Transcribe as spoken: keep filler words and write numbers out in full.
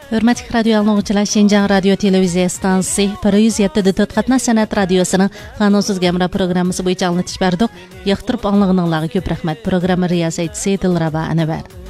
Hörmətli radio anlıqçılar, Şinjan Radio Televiziya stansiyası bir yüz yetti didat qatnaş sanat radiosining qanunsuz gamra programmasi bo'yicha anglatish berdik. Yoqtirib anlığınızlarga ko'p rahmat. Programma riyosatchisi Dilraba Anvar.